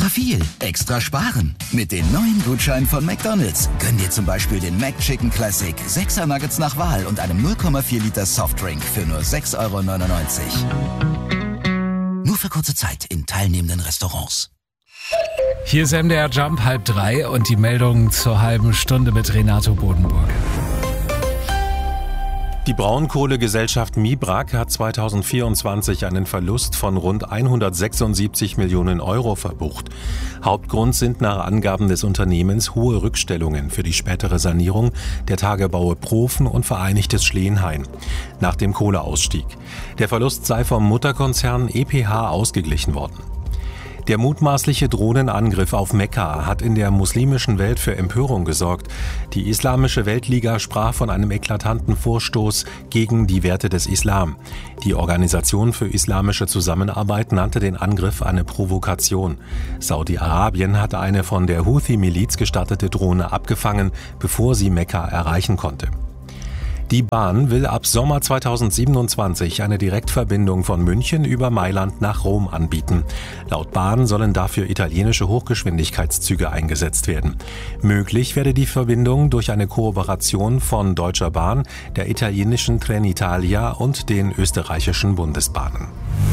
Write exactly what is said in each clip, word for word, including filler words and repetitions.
viel extra sparen. Mit den neuen Gutscheinen von McDonald's. Gönn dir zum Beispiel den McChicken Classic, sechser Nuggets nach Wahl und einem null Komma vier Liter Softdrink für nur sechs Euro neunundneunzig. Nur für kurze Zeit in teilnehmenden Restaurants. Hier ist M D R Jump, halb drei und die Meldung zur halben Stunde mit Renato Bodenburg. Die Braunkohlegesellschaft Mibrak hat zweitausendvierundzwanzig einen Verlust von rund hundertsechsundsiebzig Millionen Euro verbucht. Hauptgrund sind nach Angaben des Unternehmens hohe Rückstellungen für die spätere Sanierung der Tagebaue Profen und Vereinigtes Schleenhain nach dem Kohleausstieg. Der Verlust sei vom Mutterkonzern E P H ausgeglichen worden. Der mutmaßliche Drohnenangriff auf Mekka hat in der muslimischen Welt für Empörung gesorgt. Die Islamische Weltliga sprach von einem eklatanten Vorstoß gegen die Werte des Islam. Die Organisation für islamische Zusammenarbeit nannte den Angriff eine Provokation. Saudi-Arabien hatte eine von der Houthi-Miliz gestartete Drohne abgefangen, bevor sie Mekka erreichen konnte. Die Bahn will ab Sommer zweitausendsiebenundzwanzig eine Direktverbindung von München über Mailand nach Rom anbieten. Laut Bahn sollen dafür italienische Hochgeschwindigkeitszüge eingesetzt werden. Möglich werde die Verbindung durch eine Kooperation von Deutscher Bahn, der italienischen Trenitalia und den österreichischen Bundesbahnen.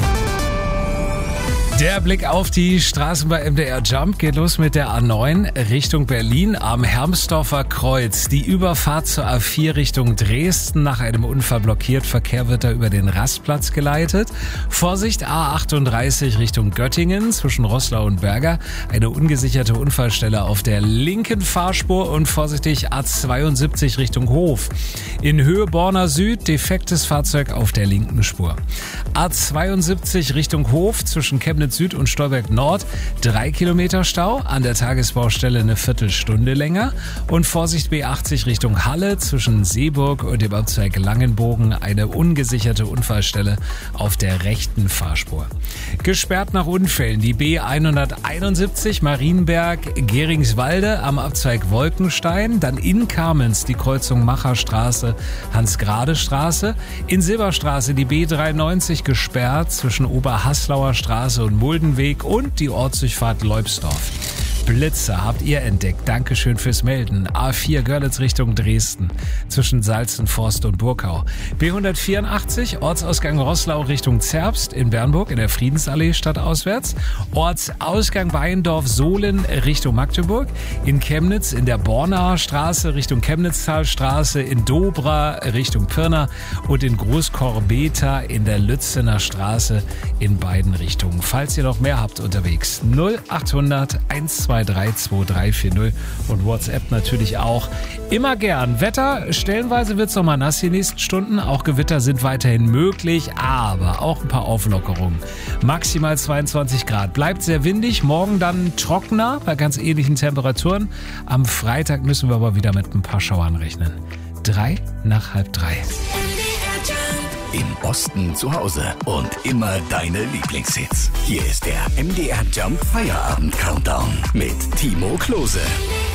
Der Blick auf die Straßen bei M D R Jump geht los mit der A neun Richtung Berlin am Hermsdorfer Kreuz. Die Überfahrt zur A vier Richtung Dresden nach einem Unfall blockiert. Verkehr wird da über den Rastplatz geleitet. Vorsicht, A achtunddreißig Richtung Göttingen zwischen Roßlau und Berger. Eine ungesicherte Unfallstelle auf der linken Fahrspur und vorsichtig A zweiundsiebzig Richtung Hof. In Höhe Borna Süd defektes Fahrzeug auf der linken Spur. A zweiundsiebzig Richtung Hof zwischen Chemnitz Süd und Stolberg Nord, drei Kilometer Stau, an der Tagesbaustelle eine Viertelstunde länger und Vorsicht B achtzig Richtung Halle zwischen Seeburg und dem Abzweig Langenbogen, eine ungesicherte Unfallstelle auf der rechten Fahrspur. Gesperrt nach Unfällen die B hunderteinundsiebzig Marienberg-Geringswalde am Abzweig Wolkenstein, dann in Kamenz die Kreuzung Macherstraße, Hans-Grade-Straße, in Silberstraße die B dreiundneunzig gesperrt zwischen Oberhaslauer Straße und Muldenweg und die Ortsdurchfahrt Leubsdorf. Blitze habt ihr entdeckt. Dankeschön fürs Melden. A vier Görlitz Richtung Dresden zwischen Salzenforst und Burkau. B hundertvierundachtzig Ortsausgang Roßlau Richtung Zerbst in Bernburg in der Friedensallee stadtauswärts. Ortsausgang Weindorf-Sohlen Richtung Magdeburg. In Chemnitz in der Bornaer Straße Richtung Chemnitztalstraße. In Dobra Richtung Pirna und in Großkorbeta in der Lützener Straße in beiden Richtungen. Falls ihr noch mehr habt unterwegs, null achthundert eins zwei drei zwei drei vier null und WhatsApp natürlich auch. Immer gern. Wetter, stellenweise wird es nochmal nass die nächsten Stunden. Auch Gewitter sind weiterhin möglich, aber auch ein paar Auflockerungen. Maximal zweiundzwanzig Grad. Bleibt sehr windig. Morgen dann trockener bei ganz ähnlichen Temperaturen. Am Freitag müssen wir aber wieder mit ein paar Schauern rechnen. Drei nach halb drei. Im Osten zu Hause und immer deine Lieblingshits. Hier ist der M D R Jump Feierabend Countdown mit Timo Klose.